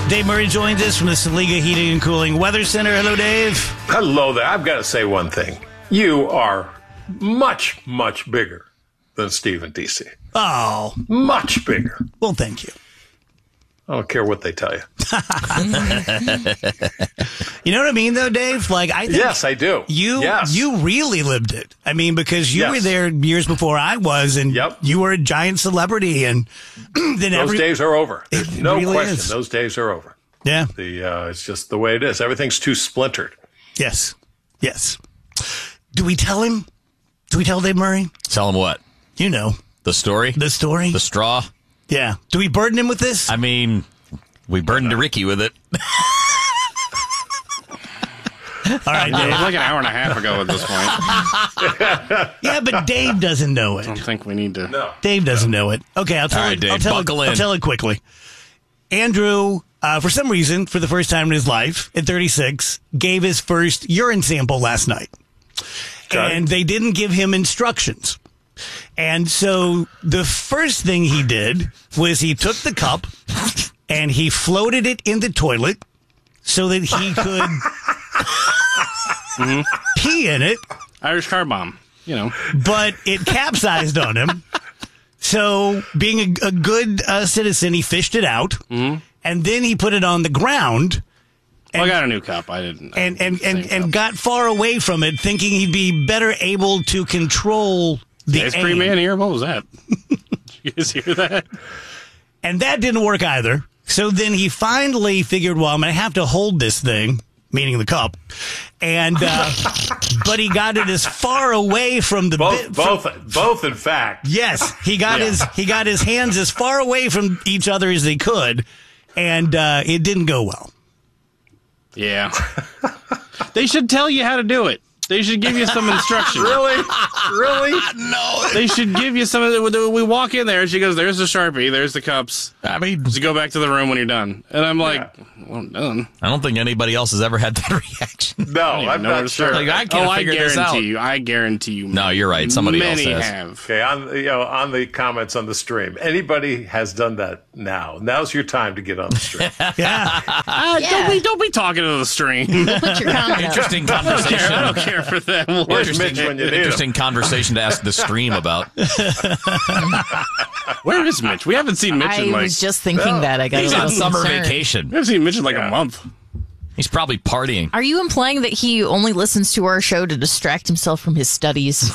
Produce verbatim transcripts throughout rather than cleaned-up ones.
Dave Murray joins us from the Saliga Heating and Cooling Weather Center. Hello, Dave. Hello there. I've got to say one thing. You are much, much bigger than Steve and D C. Oh. Much bigger. Well, thank you. I don't care what they tell you. You know what I mean, though, Dave? Like, I think yes, I do. You yes. you really lived it. I mean, because you yes. were there years before I was, and yep. you were a giant celebrity, and then those every, days are over. There's no really question. is. Those days are over. Yeah. The uh, it's just the way it is. Everything's too splintered. Yes. Yes. Do we tell him? Do we tell Dave Murray? Tell him what? You know. The story? The story? The straw? Yeah. Do we burden him with this? I mean, we burdened Ricky with it. All right, Dave. It was like an hour and a half ago at this point. Yeah, but Dave doesn't know it. I don't think we need to. No. Dave doesn't know it. Okay, I'll tell All right, it. Dave, I'll tell buckle it, in. I'll tell it quickly. Andrew, uh, for some reason, for the first time in his life, at thirty-six, gave his first urine sample last night. Okay. And they didn't give him instructions. And so the first thing he did was he took the cup and he floated it in the toilet so that he could mm-hmm. pee in it. Irish car bomb, you know. But it capsized on him. So being a, a good uh, citizen, he fished it out. Mm-hmm. And then he put it on the ground. And, well, I got a new cup. I didn't. I and and, and, and cup. got far away from it, thinking he'd be better able to control the Ice aim. cream man here? What was that? Did you guys hear that? And that didn't work either. So then he finally figured, well, I'm going to have to hold this thing, meaning the cup. And uh, but he got it as far away from the both, bit, both, from, both. In fact, yes, he got yeah. his he got his hands as far away from each other as they could, and uh, it didn't go well. Yeah, they should tell you how to do it. They should give you some instruction. Really? Really? No. They should give you some of the, we walk in there, and she goes, there's the Sharpie, there's the cups. I mean, just go back to the room when you're done. And I'm like, yeah. well, I'm done. I don't think anybody else has ever had that reaction. No, I'm not sure. Like, I can't oh, figure I guarantee this out. you. I guarantee you. No, you're right. Somebody many else has. have. Okay, on you know on the comments on the stream, anybody has done that now. Now's your time to get on the stream. Yeah. Uh, Yeah. Don't be don't be talking to the stream. Put your comment up. Interesting I don't care. conversation. I don't care for them. Where's Mitch when you need him? Interesting conversation to ask the stream about. Where is Mitch? We haven't seen Mitch I in like. was just thinking No. that. I got He's a on little summer concerned. vacation. We haven't seen Mitch in like Yeah. a month. He's probably partying. Are you implying that he only listens to our show to distract himself from his studies?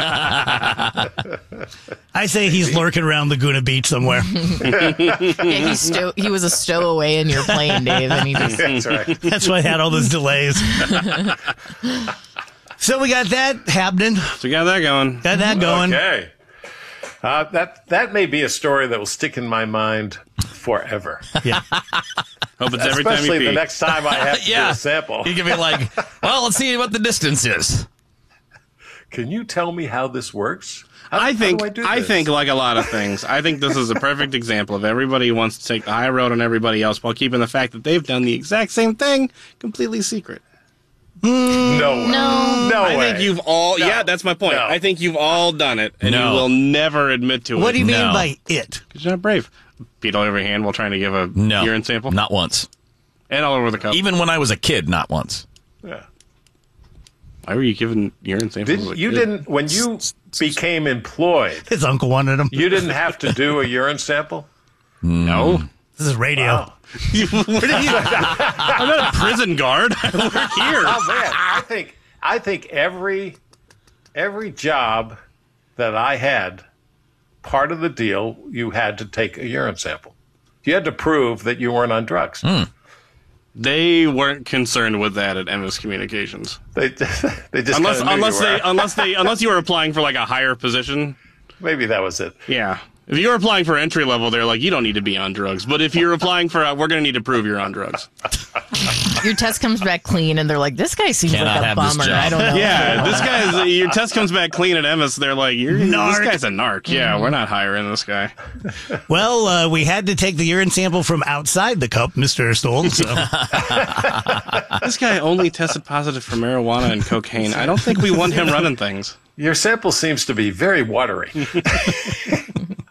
I say he's lurking around Laguna Beach somewhere. Yeah, he, sto- he was a stowaway in your plane, Dave, and he just That's right. That's why I had all those delays. So we got that happening. So we got that going. Got that going. Okay. Uh, that that may be a story that will stick in my mind forever. Yeah. Hope it's every time you Especially pee. the next time I have to Yeah. do a sample. You can be like, well, let's see what the distance is. Can you tell me how this works? How, I think how do I, do I this? think like a lot of things. I think this is a perfect example of everybody wants to take the high road on everybody else while keeping the fact that they've done the exact same thing completely secret. no way. No. No I way. think you've all No. yeah, that's my point. No. I think you've all done it and No. you will never admit to it. What do you mean No. by it? Because you're not brave. Beat all over your hand while trying to give a No. urine sample. Not once. And all over the cup. Even when I was a kid, not once. Yeah. Why were you giving urine samples? Did, as a you kid? didn't when you became employed. His uncle wanted him. You didn't have to do a urine sample. No. This is radio. Wow. You- Where did you? I'm not a prison guard. I work here. Oh man, I think I think every every job that I had, part of the deal, you had to take a urine sample. You had to prove that you weren't on drugs. Mm. They weren't concerned with that at M S Communications. They they just Unless kinda knew unless you they were. unless they unless you were applying for like a higher position. Maybe that was it. Yeah. If you're applying for entry level, they're like, you don't need to be on drugs. But if you're applying for, uh, we're going to need to prove you're on drugs. your test comes back clean, and they're like, "This guy seems Cannot like a have this bummer." job. I don't know. Yeah, this guy's, your test comes back clean at M S. They're like, you're, Narc. this guy's a narc. Yeah, we're not hiring this guy. Well, uh, we had to take the urine sample from outside the cup, Mister Stoll. So This guy only tested positive for marijuana and cocaine. I don't think we want him running things. Your sample seems to be very watery.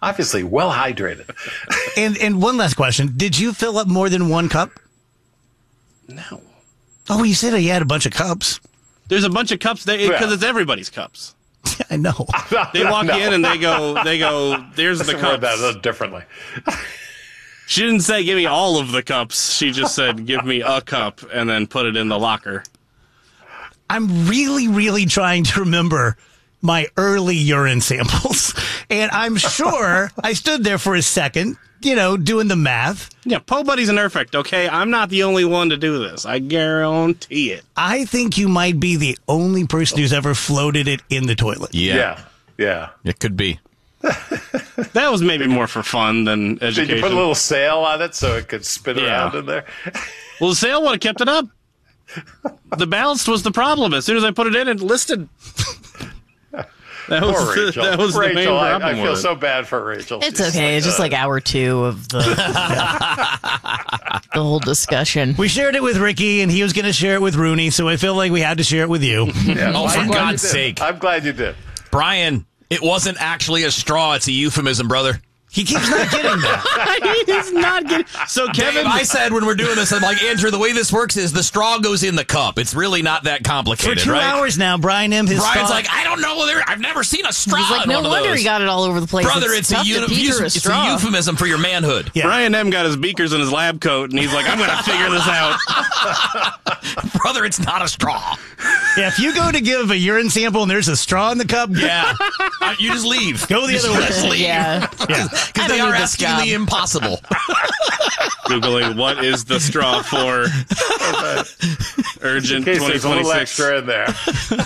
Obviously, well hydrated. And and one last question: did you fill up more than one cup? No. Oh, you said you had a bunch of cups. There's a bunch of cups there because Yeah. it's everybody's cups. I know. They walk No. in and they go, they go, there's the I read that a cups. little differently. She didn't say give me all of the cups. She just said give me a cup and then put it in the locker. I'm really, really trying to remember my early urine samples, and I'm sure I stood there for a second, you know, doing the math. Yeah, Po Buddies are perfect, okay? I'm not the only one to do this. I guarantee it. I think you might be the only person who's ever floated it in the toilet. Yeah, Yeah. Yeah. it could be. That was maybe more for fun than Did education. you put a little sail on it so it could spin Yeah. around in there? Well, the sail would have kept it up. The ballast was the problem. As soon as I put it in, it listed. That was, Poor the, Rachel. that was the main Rachel, I, problem I feel with it. so bad for Rachel. It's She's okay. It's just uh, like hour two of the the whole discussion. We shared it with Ricky, and he was going to share it with Rooney, so I feel like we had to share it with you. yeah, Oh, well, for I'm glad you God's did. sake. I'm glad you did. Brian, it wasn't actually a straw. It's a euphemism, brother. He keeps not getting that. He is not getting. So Kevin, Dave, I said when we're doing this, I'm like, Andrew, the way this works is the straw goes in the cup. It's really not that For complicated, two right? hours now, Brian M. His Brian's straw- like, I don't know. There, I've never seen a straw. He's like, in no one of wonder those. he got it all over the place. Brother, it's, it's, a, tough to uni- pee through a it's a straw. euphemism for your manhood. Yeah. Brian M got his beakers in his lab coat, and he's like, I'm going to figure this out. Brother, it's not a straw. Yeah, if you go to give a urine sample and there's a straw in the cup, Yeah. Uh, you just leave. go the other way. Just leave. Yeah. Yeah. I Because don't they are need this asking job. the impossible. Googling what is the straw for urgent In case twenty there's a little twenty-six. extra in there.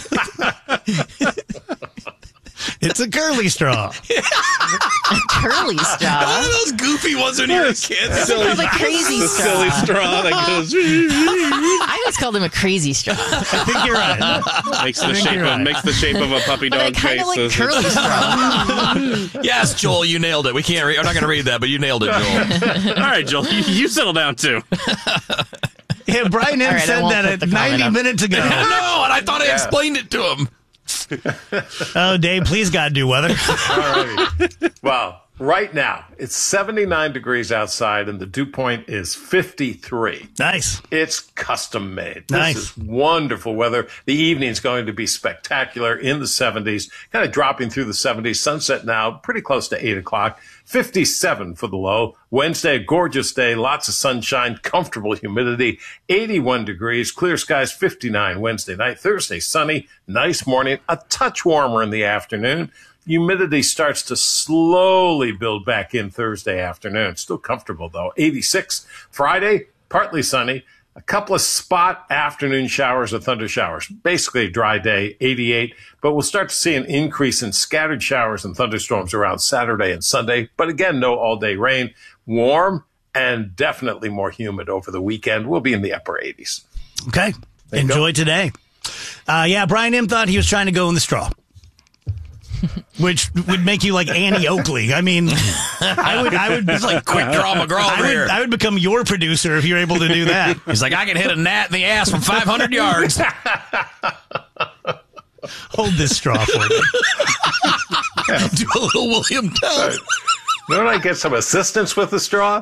It's a curly straw. Curly One straw. of those goofy ones when you're a kid. Called a crazy The straw. silly straw that goes I always called him a crazy straw. I think you're right. makes the think shape you're of right. makes the shape of a puppy But I dog kind face. of like It's- curly straw. Yes, Joel, you nailed it. We can't. Re- I'm not going to read that, but you nailed it, Joel. All right, Joel, you, you settle down too. Yeah, Brian M. All right, I said won't that put at the comment ninety up. minutes ago. no, and I thought I Yeah. explained it to him. Oh, Dave, please God do weather. All righty. Well, right now, it's seventy-nine degrees outside, and the dew point is fifty-three. Nice. It's custom made. Nice. This is wonderful weather. The evening's going to be spectacular in the seventies, kind of dropping through the seventies. Sunset now, pretty close to eight o'clock. fifty-seven for the low. Wednesday, gorgeous day, lots of sunshine, comfortable humidity, eighty-one degrees, clear skies, fifty-nine Wednesday night. Thursday, sunny, nice morning, a touch warmer in the afternoon. Humidity starts to slowly build back in Thursday afternoon. Still comfortable, though. eighty-six. Friday, partly sunny. A couple of spot afternoon showers or thunder showers. Basically a dry day, eighty-eight. But we'll start to see an increase in scattered showers and thunderstorms around Saturday and Sunday. But again, no all-day rain. Warm and definitely more humid over the weekend. We'll be in the upper eighties. Okay. you Enjoy today. Uh, yeah, Brian M. thought he was trying to go in the straw. Which would make you like Annie Oakley. I mean, I would, I would, It's like quick draw McGraw I over would, here. I would become your producer if you're able to do that. He's like, I can hit a gnat in the ass from five hundred yards. Hold this straw for me. Do a little William Tell. Don't I get some assistance with the straw?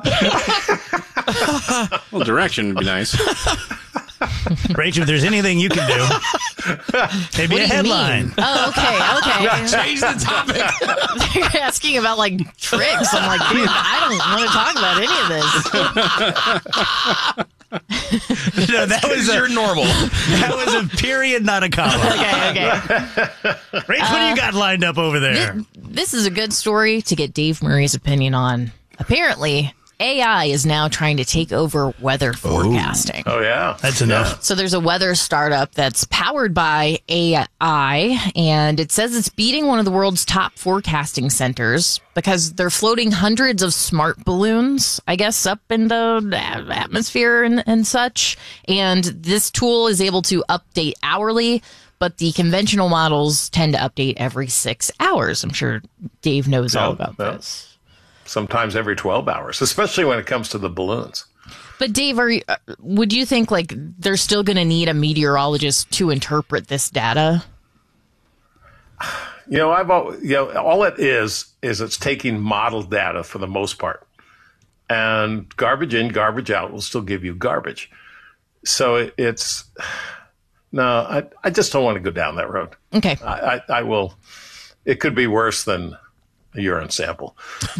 Well, direction would be nice. Rachel, if there's anything you can do, maybe What a do you headline. mean? Oh, okay, okay. Change the topic. You're asking about like tricks. I'm like, dude, I don't want to talk about any of this. No, that was You're a, normal. that was a period, not a comma. Okay, okay. Rach, what do you got lined up over there? This is a good story to get Dave Murray's opinion on. Apparently, A I is now trying to take over weather forecasting. Oh, yeah. That's enough. So there's a weather startup that's powered by A I, and it says it's beating one of the world's top forecasting centers because they're floating hundreds of smart balloons, I guess, up in the atmosphere and, and such. And this tool is able to update hourly, but the conventional models tend to update every six hours. I'm sure Dave knows all Yeah, about yeah. this. Sometimes every twelve hours, especially when it comes to the balloons. But Dave, are you, uh, would you think like they're still going to need a meteorologist to interpret this data? You know, I've al- you know all it is is it's taking model data for the most part, and garbage in, garbage out will still give you garbage. So it, it's no, I I just don't want to go down that road. Okay, I, I, I will. It could be worse than a urine sample.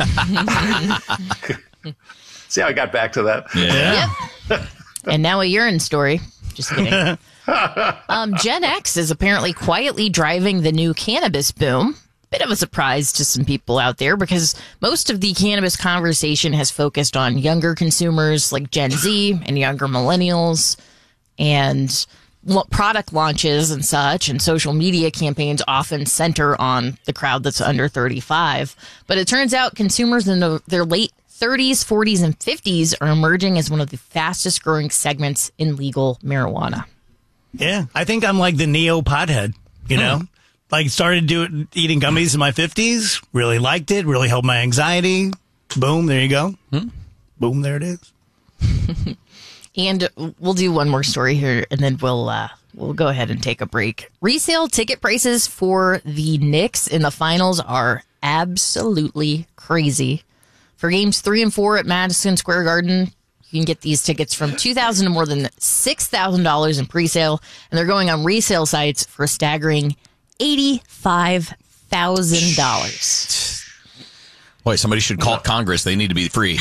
See how I got back to that? Yeah. Yep. And now a urine story. Just kidding. um, Gen X is apparently quietly driving the new cannabis boom. Bit of a surprise to some people out there because most of the cannabis conversation has focused on younger consumers like Gen Z and younger millennials and product launches and such, and social media campaigns often center on the crowd that's under thirty-five. But it turns out consumers in the, their late thirties, forties, and fifties are emerging as one of the fastest growing segments in legal marijuana. Yeah, I think I'm like the neo pothead, you know? Hmm. Like started doing eating gummies in my fifties, really liked it, really helped my anxiety. Boom, there you go. Hmm. Boom, there it is. And we'll do one more story here, and then we'll uh, we'll go ahead and take a break. Resale ticket prices for the Knicks in the finals are absolutely crazy. For games three and four at Madison Square Garden, you can get these tickets from two thousand dollars to more than six thousand dollars in presale, and they're going on resale sites for a staggering eighty-five thousand dollars. Boy, somebody should call Congress. They need to be free.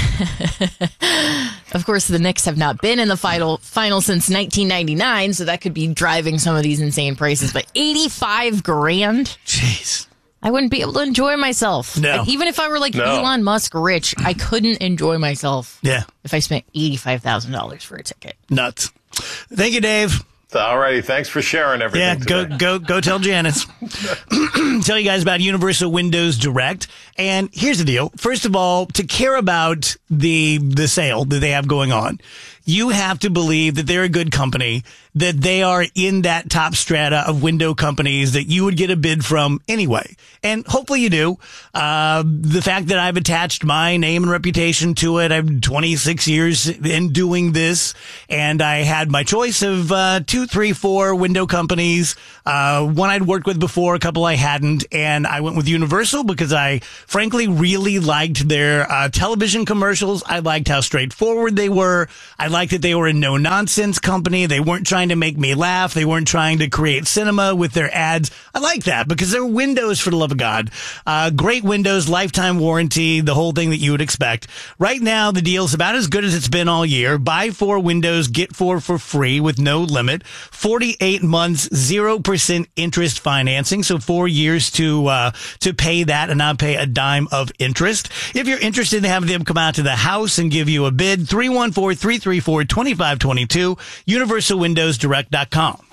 Of course, the Knicks have not been in the final final since nineteen ninety-nine, so that could be driving some of these insane prices. But eighty-five grand? Jeez. I wouldn't be able to enjoy myself. No. Like, even if I were like No. Elon Musk rich, I couldn't enjoy myself. Yeah. If I spent eighty-five thousand dollars for a ticket. Nuts. Thank you, Dave. All righty. Thanks for sharing everything. Yeah, go today. go go tell Janice. Tell you guys about Universal Windows Direct. And here's the deal. First of all, to care about the the sale that they have going on, you have to believe that they're a good company, that they are in that top strata of window companies that you would get a bid from anyway. And hopefully you do. Uh, the fact that I've attached my name and reputation to it, I'm twenty-six years in doing this, and I had my choice of uh, two, three, four window companies. Uh, one I'd worked with before, a couple I hadn't, and I went with Universal because I frankly really liked their uh, television commercials. I liked how straightforward they were. I liked that they were a no-nonsense company. They weren't trying to make me laugh. They weren't trying to create cinema with their ads. I like that because they're Windows, for the love of God. Uh, great Windows, lifetime warranty, the whole thing that you would expect. Right now, the deal's about as good as it's been all year. Buy four Windows, get four for free with no limit. forty-eight months, zero percent interest financing. So four years to, uh, to pay that and not pay a dime of interest. If you're interested in having them come out to the house and give you a bid, three one four, three three four, two five two two, universal windows direct dot com.